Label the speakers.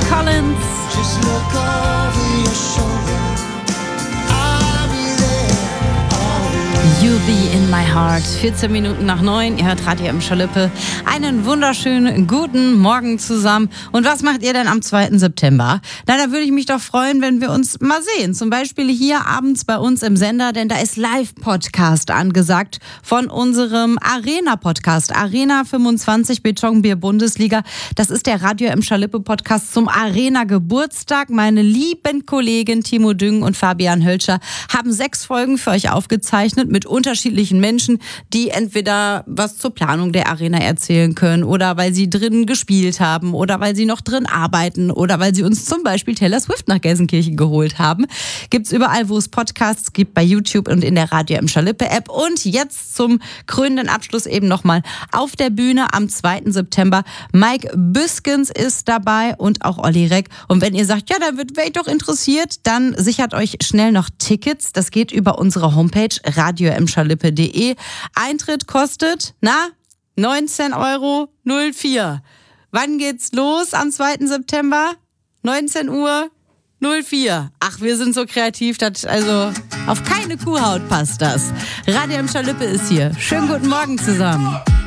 Speaker 1: Collins.
Speaker 2: Just look over your shoulder.
Speaker 1: You'll be in my heart. 14 Minuten nach 9. Ihr hört Radio M Schalippe. Einen wunderschönen guten Morgen zusammen. Und was macht ihr denn am 2. September? Na, da würde ich mich doch freuen, wenn wir uns mal sehen. Zum Beispiel hier abends bei uns im Sender, denn da ist Live-Podcast angesagt von unserem Arena-Podcast. Arena 25 Betonbier Bundesliga. Das ist der Radio M Schalippe Podcast zum Arena-Geburtstag. Meine lieben Kollegen Timo Düng und Fabian Hölscher haben 6 Folgen für euch aufgezeichnet mit unterschiedlichen Menschen, die entweder was zur Planung der Arena erzählen können oder weil sie drin gespielt haben oder weil sie noch drin arbeiten oder weil sie uns zum Beispiel Taylor Swift nach Gelsenkirchen geholt haben. Gibt's überall, wo es Podcasts gibt, bei YouTube und in der Radio M Schalippe App. Und jetzt zum krönenden Abschluss eben nochmal auf der Bühne am 2. September. Mike Büskens ist dabei und auch Olli Reck. Und wenn ihr sagt, ja, da wäre ich doch interessiert, dann sichert euch schnell noch Tickets. Das geht über unsere Homepage radio-m-schalippe.de. Eintritt kostet, 19,04 €. Wann geht's los am 2. September? 19:04 Uhr. Ach, wir sind so kreativ, also auf keine Kuhhaut passt das. Radio M Schalippe ist hier. Schönen guten Morgen zusammen.